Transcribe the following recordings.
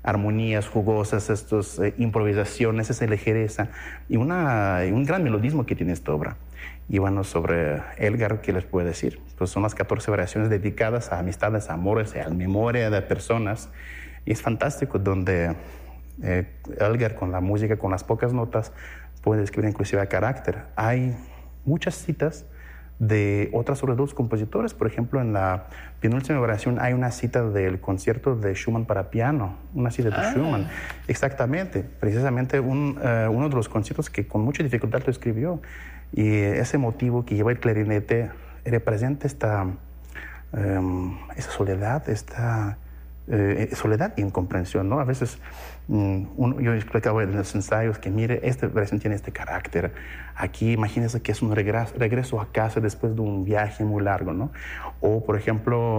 armonías jugosas, estas improvisaciones, esa ligereza y un gran melodismo que tiene esta obra. Y bueno, sobre Elgar, ¿qué les puedo decir? Pues son las 14 variaciones dedicadas a amistades, a amores, a la memoria de personas. Y es fantástico donde Elgar, con la música, con las pocas notas, puede escribir inclusive a carácter. Hay muchas citas de otras obras de los compositores. Por ejemplo, en la penúltima variación hay una cita del concierto de Schumann para piano, una cita de Schumann. Exactamente, precisamente uno de los conciertos que con mucha dificultad lo escribió. Y ese motivo que lleva el clarinete representa esa soledad, soledad y incomprensión, ¿no? A veces yo explicaba en los ensayos que, mire, esta versión tiene este carácter. Aquí imagínese que es un regreso a casa después de un viaje muy largo, ¿no? O, por ejemplo,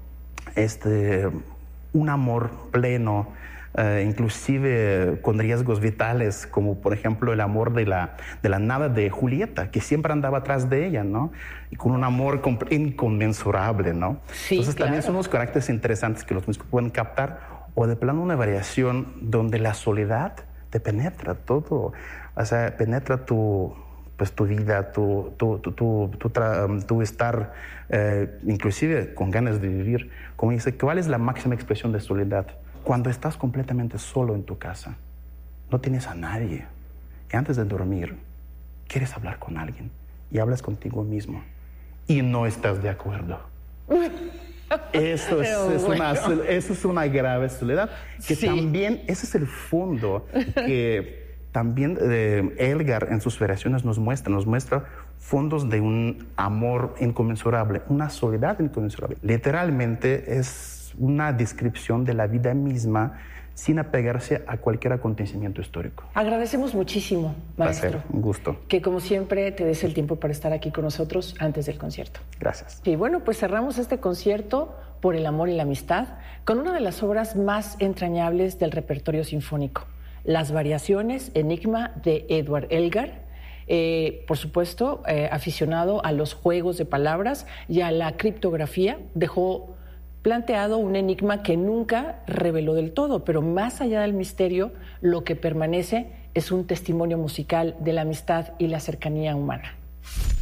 un amor pleno, inclusive con riesgos vitales, como por ejemplo el amor de la nada de Julieta, que siempre andaba atrás de ella, ¿no? Y con un amor inconmensurable, ¿no? Sí, entonces claro. También son unos caracteres interesantes que los músicos pueden captar, o de plano una variación donde la soledad te penetra todo, o sea, penetra tu vida, tu estar, inclusive con ganas de vivir. Como dice, ¿cuál es la máxima expresión de soledad? Cuando estás completamente solo en tu casa, no tienes a nadie, y antes de dormir quieres hablar con alguien y hablas contigo mismo y no estás de acuerdo. Eso es una grave soledad, que sí. También ese es el fondo que también Elgar en sus variaciones nos muestra fondos de un amor inconmensurable, una soledad inconmensurable. Literalmente es una descripción de la vida misma sin apegarse a cualquier acontecimiento histórico. Agradecemos muchísimo, maestro. Placer, un gusto. Que como siempre te des el tiempo para estar aquí con nosotros antes del concierto. Gracias. Y bueno, pues cerramos este concierto por el amor y la amistad con una de las obras más entrañables del repertorio sinfónico, las variaciones Enigma de Edward Elgar. Por supuesto, aficionado a los juegos de palabras y a la criptografía, dejó planteado un enigma que nunca reveló del todo, pero más allá del misterio, lo que permanece es un testimonio musical de la amistad y la cercanía humana.